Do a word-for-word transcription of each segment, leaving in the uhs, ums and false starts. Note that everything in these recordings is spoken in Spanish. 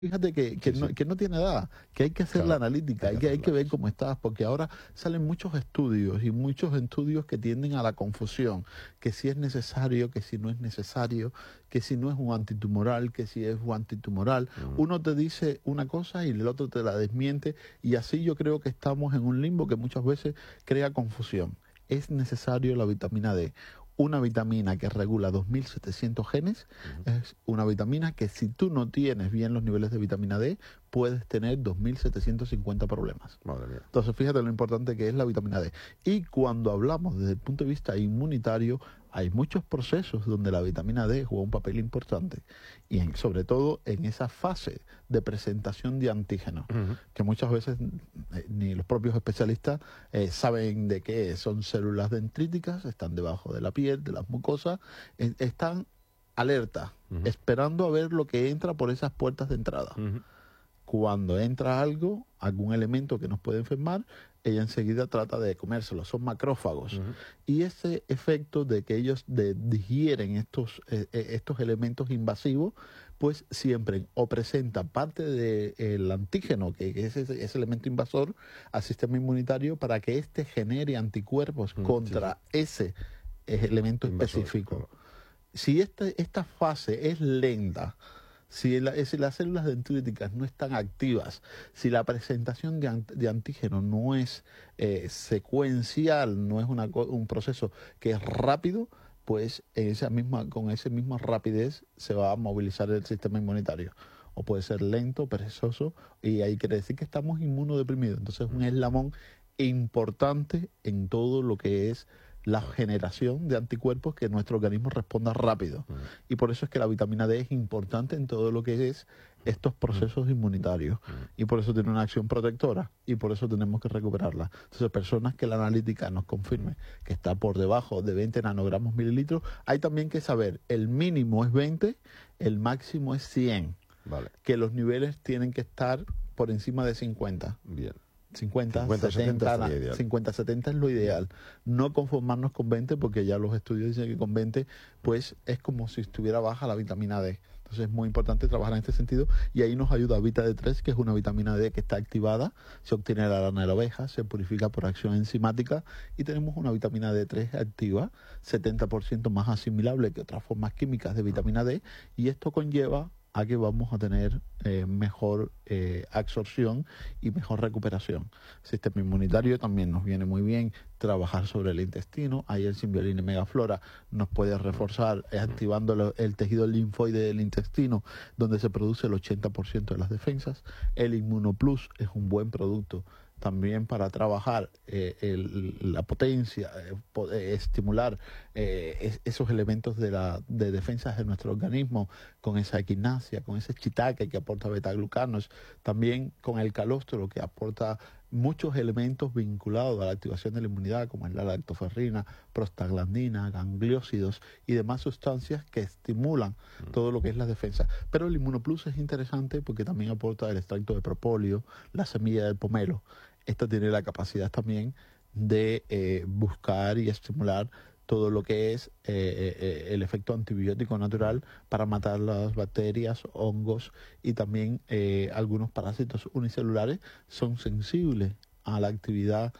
Fíjate que, que, Sí, no, sí. que no tiene edad, que hay que hacer Claro, la analítica, hay hay que que, hay que hacerla. ver cómo estás, porque ahora salen muchos estudios y muchos estudios que tienden a la confusión, que si es necesario, que si no es necesario, que si no es un antitumoral, que si es un antitumoral. Mm. Uno te dice una cosa y el otro te la desmiente, y así yo creo que estamos en un limbo que muchas veces crea confusión. Es necesario la vitamina D. Una vitamina que regula dos mil setecientos genes, uh-huh. Es una vitamina que si tú no tienes bien los niveles de vitamina D, puedes tener dos mil setecientos cincuenta problemas. Madre mía. Entonces fíjate lo importante que es la vitamina D. Y cuando hablamos desde el punto de vista inmunitario, hay muchos procesos donde la vitamina D juega un papel importante. Y en, sobre todo en esa fase de presentación de antígenos, uh-huh. que muchas veces eh, ni los propios especialistas eh, saben de qué es. Son células dendríticas, están debajo de la piel, de las mucosas, eh, están alerta, uh-huh. esperando a ver lo que entra por esas puertas de entrada. Uh-huh. Cuando entra algo, algún elemento que nos puede enfermar, ella enseguida trata de comérselo, son macrófagos. Uh-huh. Y ese efecto de que ellos de, digieren estos, eh, estos elementos invasivos, pues siempre o presenta parte del antígeno, que es ese, ese elemento invasor, al sistema inmunitario para que éste genere anticuerpos uh-huh. contra sí. ese elemento invasor, específico. Claro. Si esta, esta fase es lenta, Si, la, si las células dendríticas no están activas, si la presentación de, ant, de antígeno no es eh, secuencial, no es una, un proceso que es rápido, pues en esa misma, con esa misma rapidez se va a movilizar el sistema inmunitario. O puede ser lento, perezoso, y ahí quiere decir que estamos inmunodeprimidos. Entonces es un eslamón importante en todo lo que es la generación de anticuerpos, que nuestro organismo responda rápido. Uh-huh. Y por eso es que la vitamina D es importante en todo lo que es estos procesos uh-huh. inmunitarios. Uh-huh. Y por eso tiene una acción protectora. Y por eso tenemos que recuperarla. Entonces, personas que la analítica nos confirme que está por debajo de veinte nanogramos mililitros, hay también que saber, el mínimo es veinte, el máximo es cien. Vale. Que los niveles tienen que estar por encima de cincuenta. Bien. cincuenta, setenta, cincuenta, setenta es lo ideal. No conformarnos con veinte, porque ya los estudios dicen que con veinte pues es como si estuviera baja la vitamina D. Entonces es muy importante trabajar en este sentido, y ahí nos ayuda Vita D tres, que es una vitamina D que está activada, se obtiene de la lana de la oveja, se purifica por acción enzimática, y tenemos una vitamina D tres activa, setenta por ciento más asimilable que otras formas químicas de vitamina D, y esto conlleva a que vamos a tener eh, mejor eh, absorción y mejor recuperación. El sistema inmunitario también nos viene muy bien trabajar sobre el intestino. Ahí el Symbiolin Megaflora nos puede reforzar eh, activando lo, el tejido linfoide del intestino, donde se produce el ochenta por ciento de las defensas. El Inmunoplus es un buen producto también para trabajar eh, el, la potencia, eh, poder, eh, estimular eh, es, esos elementos de, la, de defensas de nuestro organismo, con esa equinacia, con ese shiitake que aporta betaglucanos, también con el calostro, que aporta muchos elementos vinculados a la activación de la inmunidad, como es la lactoferrina, prostaglandina, gangliósidos y demás sustancias que estimulan mm. todo lo que es la defensa. Pero el Inmunoplus es interesante porque también aporta el extracto de propóleo, la semilla del pomelo. Esta tiene la capacidad también de eh, buscar y estimular todo lo que es eh, eh, el efecto antibiótico natural para matar las bacterias, hongos, y también eh, algunos parásitos unicelulares son sensibles a la actividad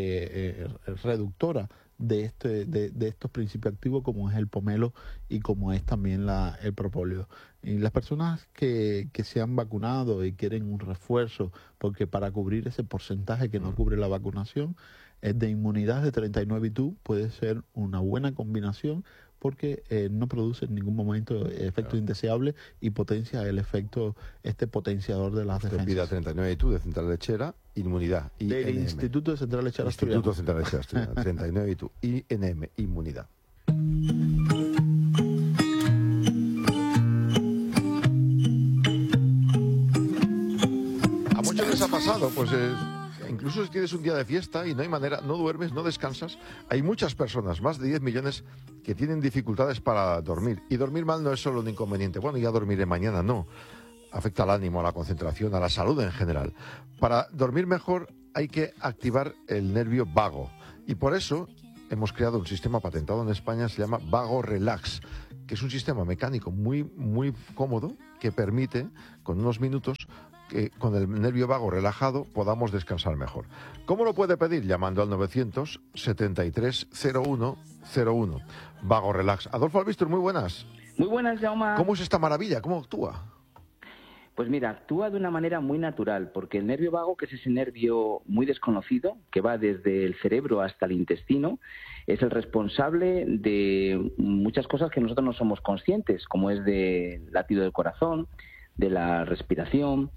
eh, eh, reductora de este de, de estos principios activos, como es el pomelo y como es también la, el propóleo. Y las personas que, que se han vacunado y quieren un refuerzo, porque para cubrir ese porcentaje que no cubre la vacunación, es de inmunidad de treinta y nueve y tú, puede ser una buena combinación, porque eh, no produce en ningún momento efecto claro. indeseable y potencia el efecto, este potenciador de las defensas. Vida treinta y nueve y tú de Central Lechera, inmunidad. Del Instituto de Central Lechera Asturiana. Instituto Central Lechera Asturiana, treinta y nueve y tú, I N M, inmunidad. A muchos les ha pasado, pues... Eh... Incluso si tienes un día de fiesta y no hay manera, no duermes, no descansas, hay muchas personas, más de diez millones, que tienen dificultades para dormir. Y dormir mal no es solo un inconveniente. Bueno, ya dormiré mañana, no. Afecta al ánimo, a la concentración, a la salud en general. Para dormir mejor hay que activar el nervio vago. Y por eso hemos creado un sistema patentado en España, se llama Vago Relax, que es un sistema mecánico muy, muy cómodo que permite, con unos minutos, que con el nervio vago relajado podamos descansar mejor. ¿Cómo lo puede pedir? Llamando al novecientos setenta y tres cero uno cero uno. Vago Relax. Adolfo Albistur, muy buenas. Muy buenas, Jaume. ¿Cómo es esta maravilla? ¿Cómo actúa? Pues mira, actúa de una manera muy natural, porque el nervio vago, que es ese nervio muy desconocido, que va desde el cerebro hasta el intestino, es el responsable de muchas cosas que nosotros no somos conscientes, como es del latido del corazón, de la respiración,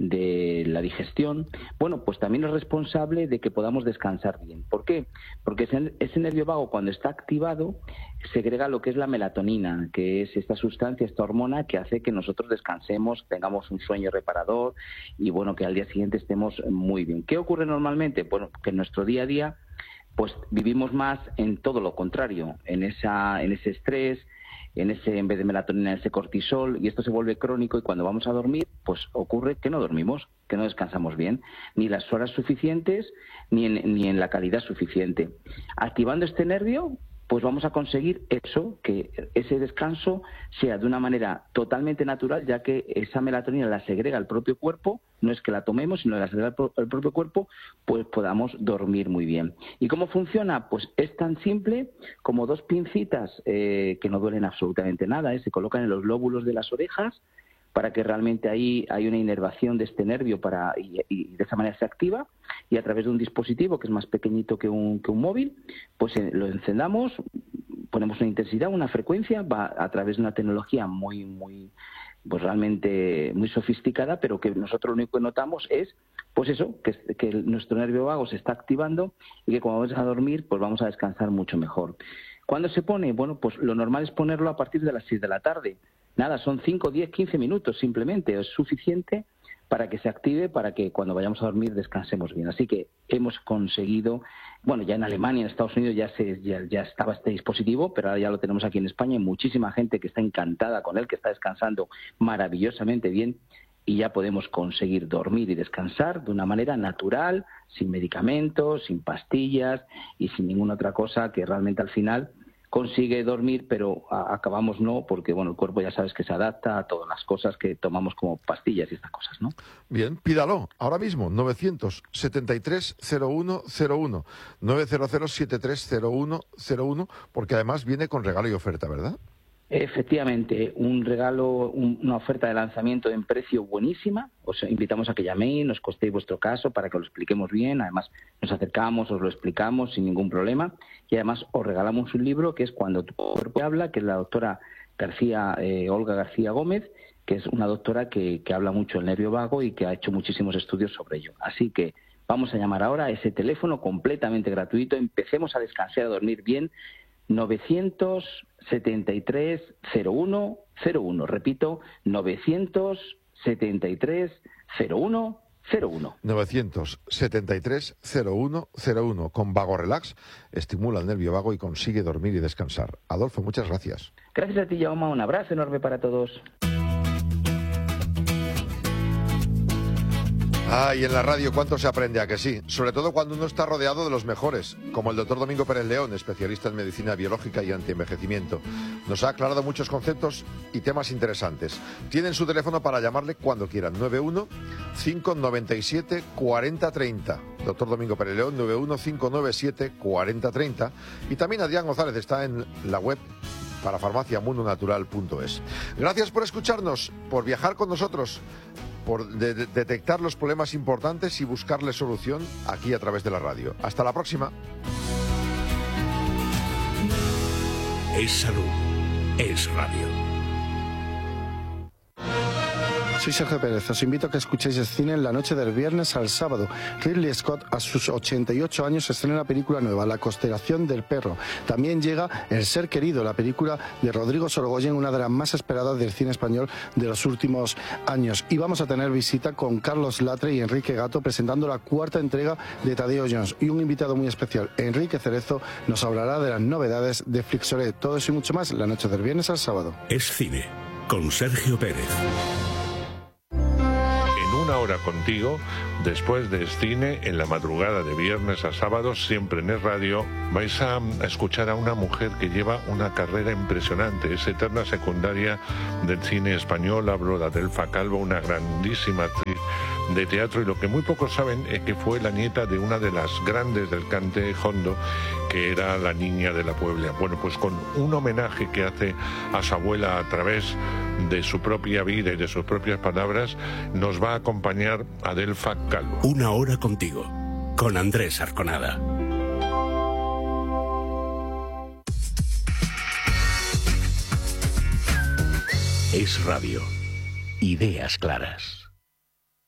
de la digestión. Bueno, pues también es responsable de que podamos descansar bien. ¿Por qué? Porque ese, ese nervio vago, cuando está activado, segrega lo que es la melatonina, que es esta sustancia, esta hormona que hace que nosotros descansemos, tengamos un sueño reparador y, bueno, que al día siguiente estemos muy bien. ¿Qué ocurre normalmente? Bueno, que en nuestro día a día pues vivimos más en todo lo contrario, en esa, en ese estrés, en ese, en vez de melatonina, en ese cortisol, y esto se vuelve crónico, y cuando vamos a dormir, pues ocurre que no dormimos, que no descansamos bien, ni las horas suficientes, ni en, ni en la calidad suficiente. Activando este nervio, pues vamos a conseguir eso, que ese descanso sea de una manera totalmente natural, ya que esa melatonina la segrega el propio cuerpo, no es que la tomemos, sino que la segrega el, pro el propio cuerpo, pues podamos dormir muy bien. ¿Y cómo funciona? Pues es tan simple como dos pincitas eh, que no duelen absolutamente nada, ¿eh? Se colocan en los lóbulos de las orejas, para que realmente ahí hay una inervación de este nervio para y, y de esa manera se activa, y a través de un dispositivo que es más pequeñito que un, que un móvil, pues eh, lo encendamos, ponemos una intensidad, una frecuencia, va a través de una tecnología muy, muy, pues realmente muy sofisticada, pero que nosotros lo único que notamos es, pues eso, que, que nuestro nervio vago se está activando y que cuando vamos a dormir, pues vamos a descansar mucho mejor. ¿Cuándo se pone? Bueno, pues lo normal es ponerlo a partir de las seis de la tarde. Nada, son cinco, diez, quince minutos simplemente, es suficiente para que se active, para que cuando vayamos a dormir descansemos bien. Así que hemos conseguido, bueno, ya en Alemania, en Estados Unidos ya, se, ya, ya estaba este dispositivo, pero ahora ya lo tenemos aquí en España, hay muchísima gente que está encantada con él, que está descansando maravillosamente bien, y ya podemos conseguir dormir y descansar de una manera natural, sin medicamentos, sin pastillas y sin ninguna otra cosa, que realmente al final consigue dormir, pero a, acabamos no, porque bueno, el cuerpo ya sabes que se adapta a todas las cosas que tomamos como pastillas y estas cosas, ¿no? Bien, pídalo ahora mismo, novecientos setenta y tres cero uno cero uno, novecientos setenta y tres cero uno cero uno, porque además viene con regalo y oferta, ¿verdad? Efectivamente, un regalo, un, una oferta de lanzamiento en precio buenísima. Os invitamos a que llaméis, nos contéis vuestro caso para que lo expliquemos bien. Además, nos acercamos, os lo explicamos sin ningún problema. Y además, os regalamos un libro que es Cuando tu cuerpo habla, que es la doctora García, eh, Olga García Gómez, que es una doctora que, que habla mucho del nervio vago y que ha hecho muchísimos estudios sobre ello. Así que vamos a llamar ahora a ese teléfono completamente gratuito. Empecemos a descansar, a dormir bien. novecientos setenta y tres cero uno cero uno. Repito, novecientos setenta y tres cero uno cero uno. novecientos setenta y tres cero uno cero uno. Con Vago Relax estimula el nervio vago y consigue dormir y descansar. Adolfo, muchas gracias. Gracias a ti, Jaume. Un abrazo enorme para todos. Ah, y en la radio cuánto se aprende, a que sí, sobre todo cuando uno está rodeado de los mejores, como el doctor Domingo Pérez León, especialista en medicina biológica y antienvejecimiento. Nos ha aclarado muchos conceptos y temas interesantes. Tienen su teléfono para llamarle cuando quieran, nueve uno cinco nueve siete cuatro cero tres cero. Doctor Domingo Pérez León, nueve uno cinco nueve siete cuatro cero tres cero. Y también Adrián González está en la web para farmacia mundo natural punto es. Gracias por escucharnos, por viajar con nosotros, por de de detectar los problemas importantes y buscarle solución aquí a través de la radio. Hasta la próxima. Es salud, es radio. Soy Sergio Pérez, os invito a que escuchéis el cine en la noche del viernes al sábado. Ridley Scott, a sus ochenta y ocho años, estrena una película nueva, La constelación del perro. También llega El ser querido, la película de Rodrigo Sorogoyen, una de las más esperadas del cine español de los últimos años. Y vamos a tener visita con Carlos Latre y Enrique Gato presentando la cuarta entrega de Tadeo Jones. Y un invitado muy especial, Enrique Cerezo, nos hablará de las novedades de Flixolé. Todo eso y mucho más la noche del viernes al sábado. Es cine, con Sergio Pérez. Una Hora Contigo, después de cine, en la madrugada de viernes a sábado, siempre en Es Radio, vais a escuchar a una mujer que lleva una carrera impresionante, es eterna secundaria del cine español. Hablo de Adelfa Calvo, una grandísima actriz de teatro, y lo que muy pocos saben es que fue la nieta de una de las grandes del cante hondo, que era la Niña de la Puebla. Bueno, pues con un homenaje que hace a su abuela a través de su propia vida y de sus propias palabras, nos va a acompañar Adelfa Calvo. Una Hora Contigo, con Andrés Arconada. Es Radio. Ideas claras.